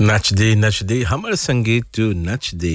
नच दे हमर संगीत तू नच दे।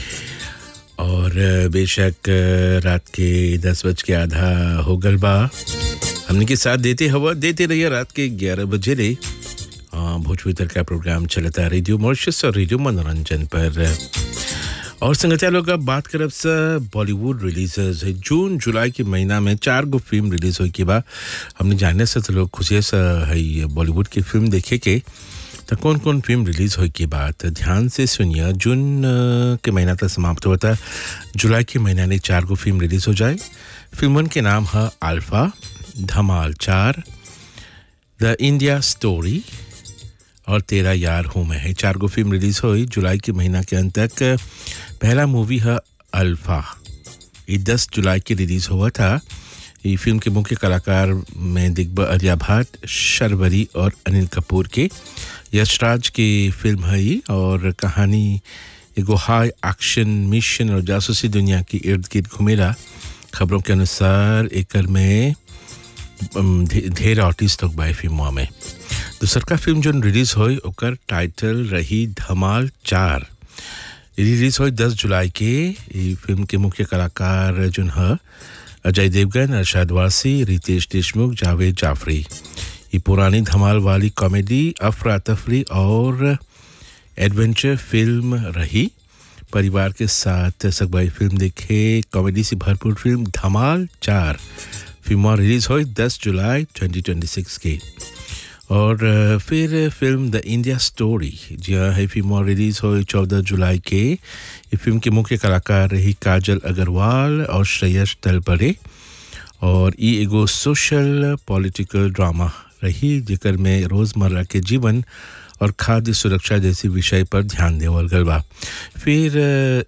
और बेशक रात के 10 बज के आधा हो गल बा। हमने के साथ देते रहिए रात के 11 बजे रे। भोजपुरी तड़का प्रोग्राम चलता रेडियो मॉरिशस और रेडियो मनोरंजन पर। और संगतिया लोग अब बात करब से बॉलीवुड रिलीजेस है। जून जुलाई के महीना में 4 गो फिल्म रिलीज होई के बा। हमने जानने से तो लोग खुशी से है बॉलीवुड की फिल्म देखे के तो कौन कौन फिल्म रिलीज होई की बात ध्यान से सुनिए। जून के महीना तक समाप्त होता, जुलाई के महीना में 4 गो फिल्म रिलीज हो जाए। फिल्मन के नाम है अल्फा, धमाल 4, द इंडिया स्टोरी और तेरा यार हूँ मैं है। 4 गो फिल्म रिलीज हुई जुलाई के महीना के अंत तक। पहला मूवी है अल्फा, ये 10 जुलाई के रिलीज हुआ था। ये फिल्म के मुख्य कलाकार में दिग्गज आलिया भट्ट, शर्वरी और अनिल कपूर के। यशराज की फिल्म है ये और कहानी एगो हाई एक्शन मिशन और जासूसी दुनिया की इर्द गिर्द घूमेला। खबरों के अनुसार एकर में ढेर आर्टिस्ट लोग बाई फिल्मों में। दूसर का फिल्म जो रिलीज हुई ओकर टाइटल रही धमाल 4। रिलीज हुई 10 जुलाई के। ये फिल्म के मुख्य कलाकार जो है अजय देवगन, अरशद वारसी, रितेश देशमुख, जावेद जाफरी। ये पुरानी धमाल वाली कॉमेडी, अफरा तफरी और एडवेंचर फिल्म रही। परिवार के साथ सकबाई फिल्म देखे। कॉमेडी से भरपूर फिल्म धमाल 4 फिल्म रिलीज हुई 10 जुलाई 2026 के। और फिर फिल्म द इंडिया स्टोरी जहाँ है फिल्म रिलीज हुई 14 जुलाई के। ये फिल्म के मुख्य कलाकार रही काजल अग्रवाल और श्रेयस तलपरे। और ये एगो सोशल पॉलिटिकल ड्रामा रही जेकर में रोज़मर्रा के जीवन और खाद्य सुरक्षा जैसी विषय पर ध्यान देवल गल बा। फिर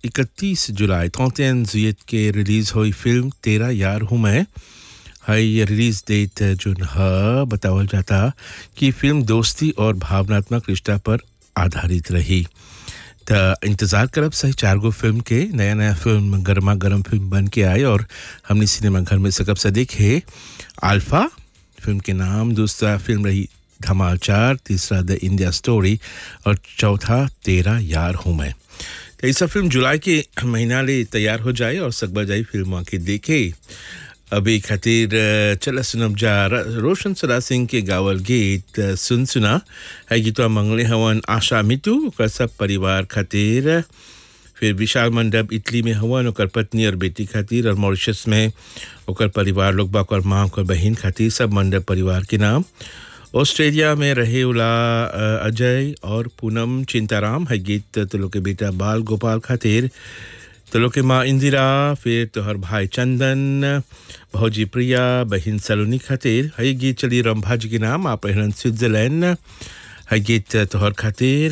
31 जुलाई 31 के रिलीज हुई फिल्म तेरा यार हूँ मैं। हाई रिलीज डेट जो बतावल जाता कि फिल्म दोस्ती और भावनात्मक रिश्ता पर आधारित रही। तो इंतज़ार करब सही 4 गो फिल्म के। नया फिल्म गर्मा गर्म फिल्म बन के आए और हमने सिनेमा घर में सकब से देखे। अल्फा फिल्म के नाम, दूसरा फिल्म रही धमाल 4, तीसरा द इंडिया स्टोरी और चौथा तेरा यार हूँ मैं। तो ऐसा फिल्म जुलाई के महीना ले तैयार हो जाए और सकबा जाए फिल्म के देखे। अभी खातिर चला सुनब जा रोशन सरा सिंह के गावल गीत सुना है। गीतवा मंगले हवन आशा मितू ओकर सब परिवार खातिर। फिर विशाल मंडप इटली में हवन ओकर पत्नी और बेटी खातिर। और मॉरिशस में ओकर परिवार लोग बा, ओकर माँ ओकर बहन खातिर, सब मंडप परिवार के नाम। ऑस्ट्रेलिया में रहे उला अजय और पूनम चिंताराम है गीत तो लोग के बेटा बाल गोपाल खातिर, तो लोग के माँ इंदिरा, फिर तोहर भाई चंदन, भौजी प्रिया, बहन सलोनी खातिर है गीत चली रंभा जी के नाम। आप रहन स्विट्जरलैंड है गीत तोहर खातिर।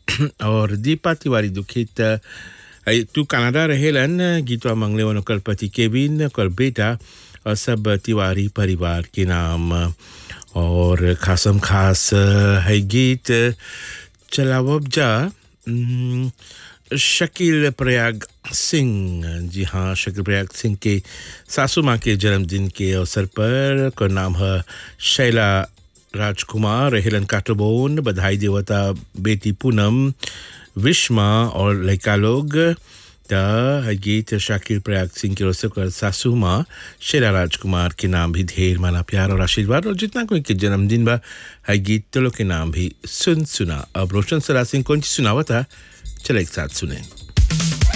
और दीपा तिवारी दुखित तू कनाडा रहेलन गीतवा मंगले वन ओकर पति केविन, ओकर बेटा और सब तिवारी परिवार के नाम। और खासम खास है गीत चलावब जा शकील प्रयाग सिंह। जी हाँ, शकील प्रयाग सिंह के सासू माँ के जन्मदिन के अवसर पर का नाम है शैला राजकुमार हेलन काटोबोन। बधाई देवता बेटी पूनम, विश्मा और लड़का लोग। गीत शाकिर प्रयाग सिंह के रोसे कर सासू माँ शैला राजकुमार के नाम भी ढेर माना प्यार और आशीर्वाद। और जितना कोई के जन्मदिन बा है गीत तो लोग के नाम भी सुना। अब रोशन सरा सिंह कौन सी सुनावा था, चलो एक साथ सुने।